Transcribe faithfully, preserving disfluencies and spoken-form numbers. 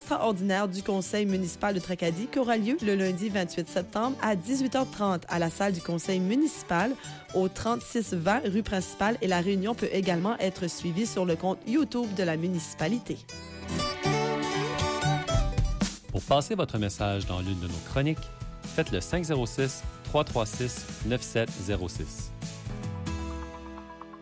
extraordinaire du conseil municipal de Tracadie qui aura lieu le lundi vingt-huit septembre à dix-huit heures trente à la salle du conseil municipal au trente-six vingt rue principale et la réunion peut également être suivie sur le compte YouTube de la municipalité. Pour passer votre message dans l'une de nos chroniques, faites le cinq zéro six, trois trois six, neuf sept zéro six.